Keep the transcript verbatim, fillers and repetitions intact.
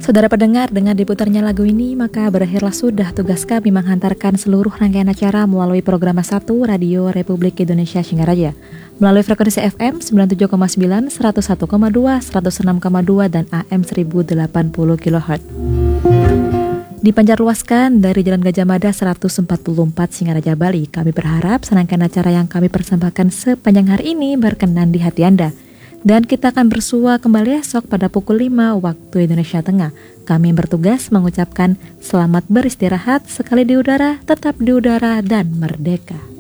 Saudara pendengar, dengan diputarnya lagu ini, maka berakhirlah sudah tugas kami menghantarkan seluruh rangkaian acara melalui program satu Radio Republik Indonesia Singaraja. Melalui frekuensi F M sembilan puluh tujuh koma sembilan, seratus satu koma dua, seratus enam koma dua, dan A M seribu delapan puluh kilohertz. Dipancarluaskan dari Jalan Gajah Mada seratus empat puluh empat Singaraja, Bali. Kami berharap serangkaian acara yang kami persembahkan sepanjang hari ini berkenan di hati Anda. Dan kita akan bersua kembali esok pada pukul lima waktu Indonesia Tengah. Kami bertugas mengucapkan selamat beristirahat, sekali di udara, tetap di udara, dan merdeka.